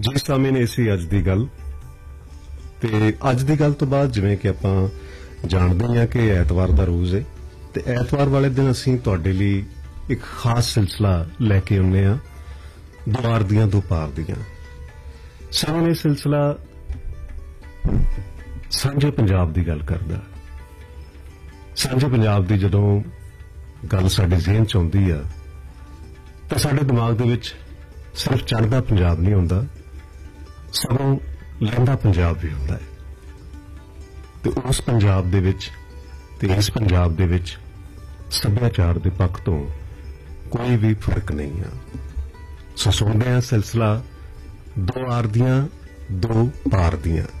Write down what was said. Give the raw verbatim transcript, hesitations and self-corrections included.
ਜੀ ਸਾਹਮਣੇ ਇਹ ਸੀ ਅੱਜ ਦੀ ਗੱਲ ਤੇ ਅੱਜ ਦੀ ਗੱਲ ਤੋਂ ਬਾਅਦ ਜਿਵੇਂ ਕਿ ਆਪਾਂ ਜਾਣਦੇ ਹਾਂ ਕਿ ਐਤਵਾਰ ਦਾ ਰੋਜ਼ ਹੈ ਤੇ ਐਤਵਾਰ ਵਾਲੇ ਦਿਨ ਅਸੀਂ ਤੁਹਾਡੇ ਲਈ ਇੱਕ ਖਾਸ ਸਿਲਸਿਲਾ ਲੈ ਕੇ ਆਉਂਦੇ ਹਾਂ ਦੁਆਰ ਦੀਆਂ ਦੋ ਪਾਰ ਦੀਆਂ। ਸਾਨੂੰ ਇਹ ਸਿਲਸਿਲਾ ਸਾਂਝੇ ਪੰਜਾਬ ਦੀ ਗੱਲ ਕਰਦਾ। ਸਾਂਝੇ ਪੰਜਾਬ ਦੀ ਜਦੋਂ ਗੱਲ ਸਾਡੇ ਜ਼ਿਹਨ ਚ ਆਉਂਦੀ ਆ ਤਾਂ ਸਾਡੇ ਦਿਮਾਗ ਦੇ ਵਿੱਚ ਸਿਰਫ ਚੜ੍ਹਦਾ ਪੰਜਾਬ ਨਹੀਂ ਹੁੰਦਾ, ਸਗੋਂ ਲਹਿੰਦਾ ਪੰਜਾਬ ਵੀ ਹੁੰਦਾ ਹੈ ਤੇ ਉਸ ਪੰਜਾਬ ਦੇ ਵਿੱਚ ਤੇ ਇਸ ਪੰਜਾਬ ਦੇ ਵਿੱਚ ਸੱਭਿਆਚਾਰ ਦੇ ਪੱਖ ਤੋਂ ਕੋਈ ਵੀ ਫਰਕ ਨਹੀਂ ਆ। ਸੋ ਸੁਣਦੇ ਹਾਂ ਸਿਲਸਿਲਾ ਦੋ ਆਰ ਦੀਆਂ ਦੋ ਪਾਰ ਦੀਆਂ।